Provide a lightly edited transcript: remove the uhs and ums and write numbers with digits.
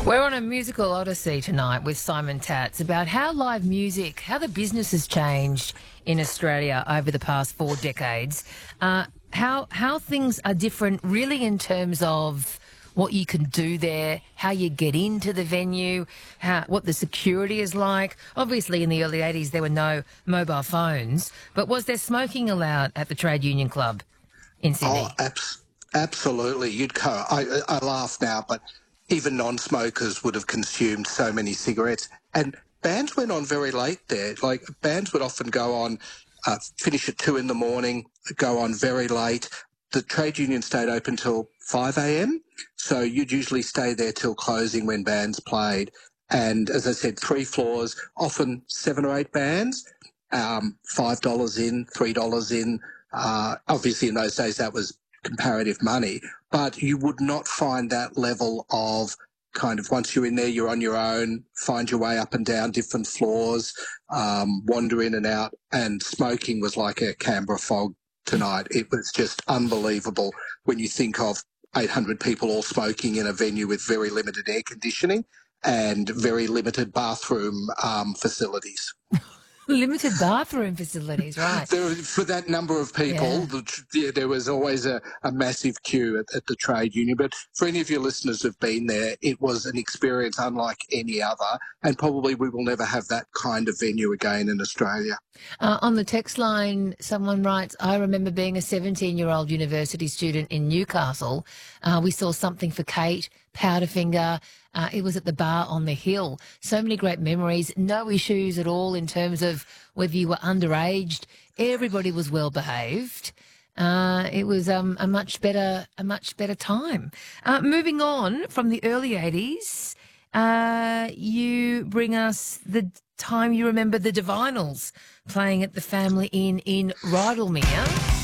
We're on a musical odyssey tonight with Simon Tatz about how live music, how the business has changed in Australia over the past 4 decades, how things are different really in terms of what you can do there, how you get into the venue, what the security is like. Obviously, in the early 80s, there were no mobile phones, but was there smoking allowed at the Trade Union Club in Sydney? Absolutely. I laugh now, but even non-smokers would have consumed so many cigarettes. And bands went on very late there. Like, bands would often go on, finish at 2 in the morning, go on very late. The trade union stayed open till 5 a.m. So you'd usually stay there till closing when bands played. And as I said, 3 floors, often 7 or 8 bands, $5 in, $3 in. Obviously, in those days, that was comparative money, but you would not find that level of kind of, once you're in there, you're on your own, find your way up and down different floors, wander in and out, and smoking was like a Canberra fog tonight. It was just unbelievable when you think of 800 people all smoking in a venue with very limited air conditioning and very limited bathroom facilities. Limited bathroom facilities, right. For that number of people, there was always a massive queue at the trade union. But for any of your listeners who've been there, it was an experience unlike any other, and probably we will never have that kind of venue again in Australia. On the text line, someone writes, I remember being a 17-year-old university student in Newcastle. We saw Something for Kate, Powderfinger. It was at the bar on the hill. So many great memories, no issues at all in terms of whether you were underaged. Everybody was well behaved. It was a much better time. Moving on from the early 80s, you bring us the time you remember the Divinals playing at the Family Inn in Rydalmere.